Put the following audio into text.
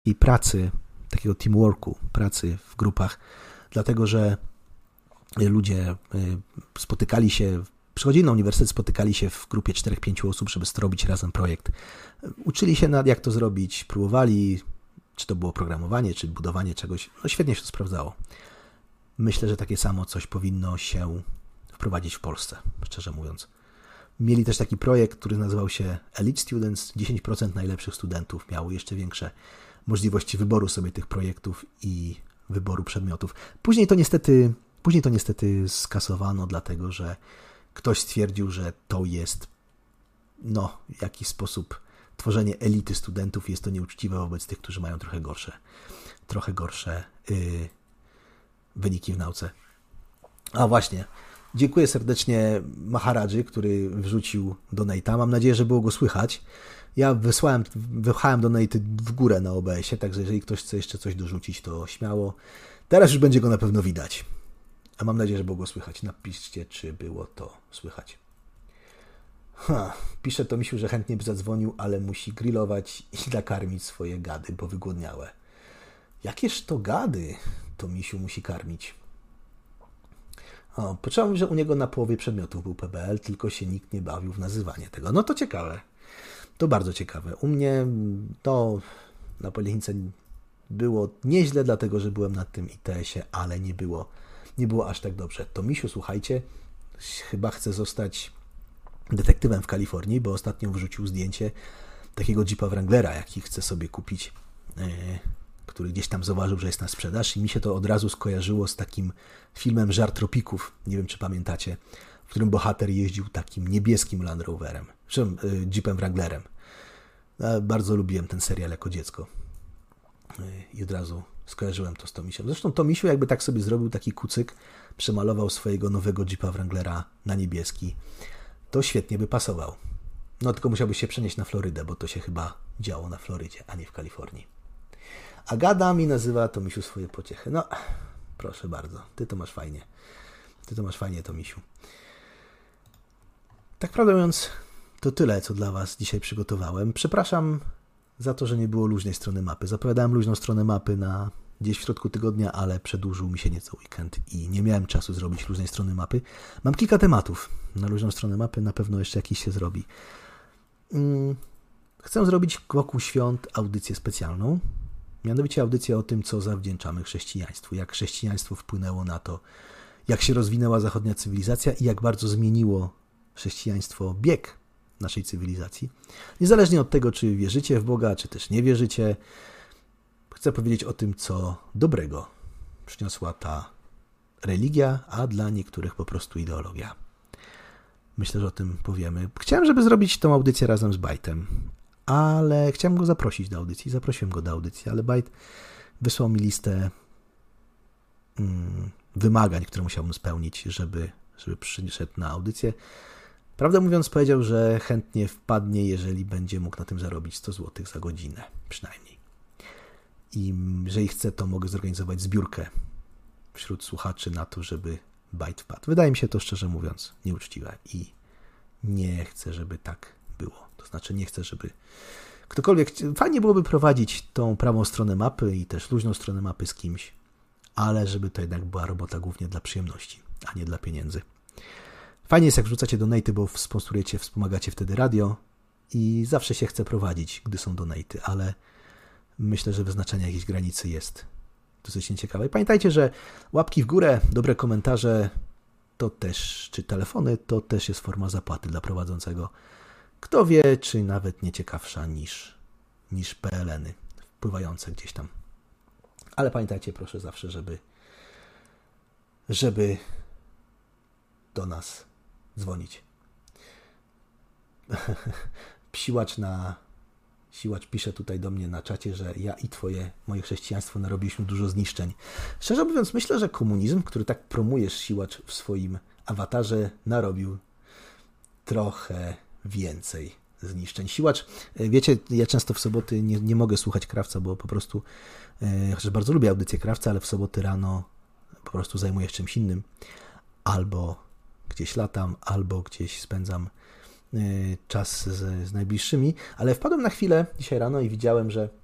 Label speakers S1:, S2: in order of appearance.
S1: i pracy, takiego teamworku, pracy w grupach, dlatego że ludzie spotykali się, przychodzili na uniwersytet, spotykali się w grupie 4-5 osób, żeby zrobić razem projekt. Uczyli się, jak to zrobić, próbowali, czy to było programowanie, czy budowanie czegoś. No świetnie się to sprawdzało. Myślę, że takie samo coś powinno się wprowadzić w Polsce, szczerze mówiąc. Mieli też taki projekt, który nazywał się Elite Students. 10% najlepszych studentów miało jeszcze większe możliwości wyboru sobie tych projektów i wyboru przedmiotów. Później to niestety skasowano, dlatego że ktoś stwierdził, że to jest w jakiś sposób tworzenie elity studentów, jest to nieuczciwe wobec tych, którzy mają trochę gorsze wyniki w nauce. A właśnie, dziękuję serdecznie Maharadży, który wrzucił donate'a. Mam nadzieję, że było go słychać. Ja wypchałem donate'y w górę na OBS-ie, także jeżeli ktoś chce jeszcze coś dorzucić, to śmiało. Teraz już będzie go na pewno widać. A mam nadzieję, że było go słychać. Napiszcie, czy było to słychać. Pisze to Misiu, że chętnie by zadzwonił, ale musi grillować i nakarmić swoje gady, bo wygłodniałe. Jakież to gady to Misiu musi karmić? Poczułem, że u niego na połowie przedmiotów był PBL, tylko się nikt nie bawił w nazywanie tego. No to ciekawe. To bardzo ciekawe. U mnie to na Politechnice było nieźle, dlatego że byłem na tym ITS-ie, ale nie było aż tak dobrze. To Misiu, słuchajcie, chyba chce zostać detektywem w Kalifornii, bo ostatnio wrzucił zdjęcie takiego Jeepa Wranglera, jaki chce sobie kupić, który gdzieś tam zauważył, że jest na sprzedaż i mi się to od razu skojarzyło z takim filmem Żar tropików, nie wiem czy pamiętacie, w którym bohater jeździł takim niebieskim Land Roverem, Jeepem Wranglerem. Bardzo lubiłem ten serial jako dziecko i od razu skojarzyłem to z Tomisią. Zresztą Tomisiu jakby tak sobie zrobił taki kucyk, przemalował swojego nowego Jeepa Wranglera na niebieski, to świetnie by pasował. No tylko musiałby się przenieść na Florydę, bo to się chyba działo na Florydzie, a nie w Kalifornii. A gada mi nazywa Tomisiu swoje pociechy. No, proszę bardzo, ty to masz fajnie. Tomisiu. Tak prawdę mówiąc, to tyle, co dla was dzisiaj przygotowałem. Przepraszam za to, że nie było luźnej strony mapy. Zapowiadałem luźną stronę mapy na gdzieś w środku tygodnia, ale przedłużył mi się nieco weekend i nie miałem czasu zrobić luźnej strony mapy. Mam kilka tematów na luźną stronę mapy, na pewno jeszcze jakiś się zrobi. Chcę zrobić wokół świąt audycję specjalną. Mianowicie audycję o tym, co zawdzięczamy chrześcijaństwu, jak chrześcijaństwo wpłynęło na to, jak się rozwinęła zachodnia cywilizacja i jak bardzo zmieniło chrześcijaństwo bieg naszej cywilizacji. Niezależnie od tego, czy wierzycie w Boga, czy też nie wierzycie, chcę powiedzieć o tym, co dobrego przyniosła ta religia, a dla niektórych po prostu ideologia. Myślę, że o tym powiemy. Chciałem, żeby zrobić tą audycję razem z Bajtem, ale chciałem go zaprosić do audycji. Zaprosiłem go do audycji, ale Bajt wysłał mi listę wymagań, które musiałbym spełnić, żeby przyszedł na audycję. Prawdę mówiąc, powiedział, że chętnie wpadnie, jeżeli będzie mógł na tym zarobić 100 zł za godzinę przynajmniej. I jeżeli chce, to mogę zorganizować zbiórkę wśród słuchaczy na to, żeby Bajt wpadł. Wydaje mi się to, szczerze mówiąc, nieuczciwe i nie chcę, żeby tak było. To znaczy nie chcę, żeby ktokolwiek... Fajnie byłoby prowadzić tą prawą stronę mapy i też luźną stronę mapy z kimś, ale żeby to jednak była robota głównie dla przyjemności, a nie dla pieniędzy. Fajnie jest, jak wrzucacie donaty, bo sponsorujecie, wspomagacie wtedy radio i zawsze się chce prowadzić, gdy są donaty, ale myślę, że wyznaczenie jakiejś granicy jest dosyć nieciekawe. I pamiętajcie, że łapki w górę, dobre komentarze, to też, czy telefony, to też jest forma zapłaty dla prowadzącego. Kto wie, czy nawet nie ciekawsza niż PLN-y wpływające gdzieś tam. Ale pamiętajcie proszę zawsze, żeby do nas dzwonić. Siłacz pisze tutaj do mnie na czacie, że ja i moje chrześcijaństwo narobiliśmy dużo zniszczeń. Szczerze mówiąc, myślę, że komunizm, który tak promujesz, Siłacz, w swoim awatarze, narobił trochę więcej zniszczeń. Siłacz, wiecie, ja często w soboty nie mogę słuchać Krawca, bo po prostu, chociaż bardzo lubię audycję Krawca, ale w soboty rano po prostu zajmuję się czymś innym. Albo gdzieś latam, albo gdzieś spędzam czas z najbliższymi, ale wpadłem na chwilę dzisiaj rano i widziałem, że